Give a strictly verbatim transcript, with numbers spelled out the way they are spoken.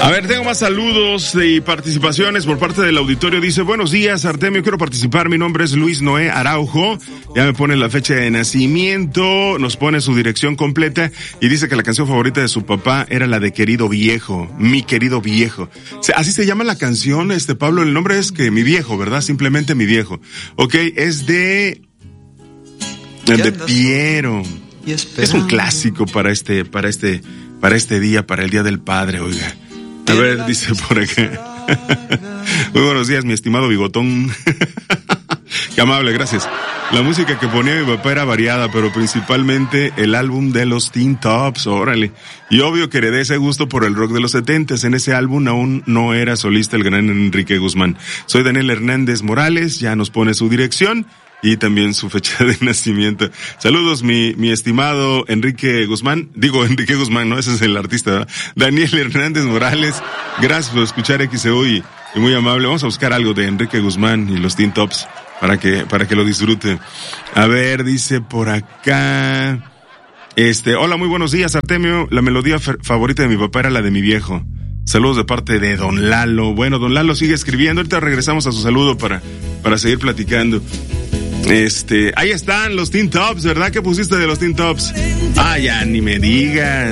A ver, tengo más saludos y participaciones por parte del auditorio. Dice, buenos días, Artemio, quiero participar. Mi nombre es Luis Noé Araujo. Ya me pone la fecha de nacimiento, nos pone su dirección completa y dice que la canción favorita de su papá era la de Querido Viejo, Mi Querido Viejo. Así se llama la canción, este Pablo, el nombre es que Mi Viejo, ¿verdad? Simplemente Mi Viejo. Ok, es de... de Piero. Es un clásico para este, para este, para este día, para el Día del Padre, oiga. A ver, dice por acá. Muy buenos días, mi estimado bigotón. Qué amable, gracias. La música que ponía mi papá era variada, pero principalmente el álbum de los Teen Tops, órale. Y obvio que heredé ese gusto por el rock de los setentas. En ese álbum aún no era solista el gran Enrique Guzmán. Soy Daniel Hernández Morales, ya nos pone su dirección y también su fecha de nacimiento. Saludos, mi, mi estimado Enrique Guzmán. Digo, Enrique Guzmán, ¿no? Ese es el artista, ¿verdad? Daniel Hernández Morales. Gracias por escuchar X C U y, y muy amable. Vamos a buscar algo de Enrique Guzmán y los Teen Tops para que, para que lo disfrute. A ver, dice por acá. Este, hola, muy buenos días, Artemio. La melodía f- favorita de mi papá era la de Mi Viejo. Saludos de parte de Don Lalo. Bueno, Don Lalo sigue escribiendo. Ahorita regresamos a su saludo para, para seguir platicando. Este, ahí están los Teen Tops, ¿verdad? ¿Qué pusiste de los Teen Tops? Ah, ya, ni me digas.